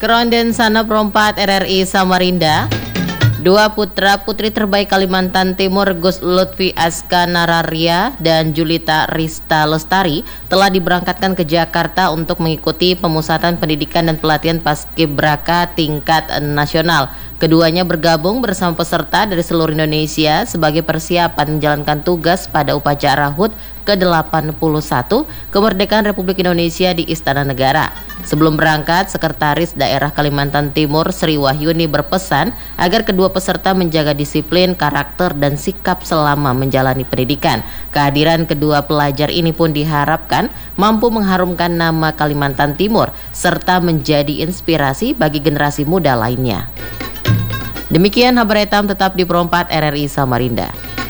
Keronden Sana Perompat RRI Samarinda. Dua putra putri terbaik Kalimantan Timur, Gus Lutfi Aska Nararia dan Julita Rista Lestari, telah diberangkatkan ke Jakarta untuk mengikuti pemusatan pendidikan dan pelatihan paskibraka tingkat nasional. Keduanya bergabung bersama peserta dari seluruh Indonesia sebagai persiapan menjalankan tugas pada upacara HUT ke-81 Kemerdekaan Republik Indonesia di Istana Negara. Sebelum berangkat, Sekretaris Daerah Kalimantan Timur Sri Wahyuni berpesan agar kedua peserta menjaga disiplin, karakter, dan sikap selama menjalani pendidikan. Kehadiran kedua pelajar ini pun diharapkan mampu mengharumkan nama Kalimantan Timur serta menjadi inspirasi bagi generasi muda lainnya. Demikian kabar hitam, tetap di Perompat RRI Samarinda.